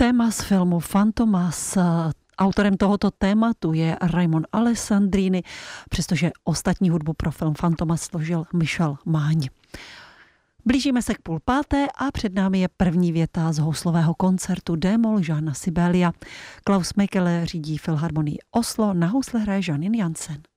Téma z filmu Fantomas. Autorem tohoto tématu je Raimond Alessandrini, přestože ostatní hudbu pro film Fantomas složil Michel Máň. Blížíme se k 4:30 a před námi je první věta z houslového koncertu D-moll Jeana Sibelia. Klaus Mekele řídí Filharmonii Oslo, na housle hraje Janine Jansen.